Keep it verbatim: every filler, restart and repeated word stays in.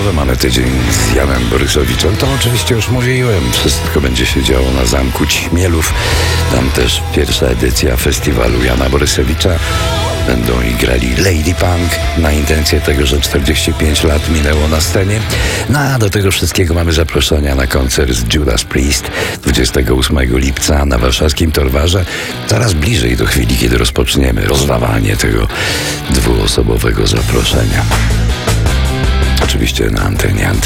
że mamy tydzień z Janem Borysowiczem, to oczywiście już mówiłem. Wszystko będzie się działo na Zamku Ćmielów. Tam też pierwsza edycja festiwalu Jana Borysowicza. Będą i grali Lady Punk na intencję tego, że czterdzieści pięć lat minęło na scenie. No a do tego wszystkiego mamy zaproszenia na koncert z Judas Priest dwudziestego ósmego lipca na warszawskim Torwarze. Coraz bliżej do chwili, kiedy rozpoczniemy rozdawanie tego dwuosobowego zaproszenia. Oczywiście na antenie anteny.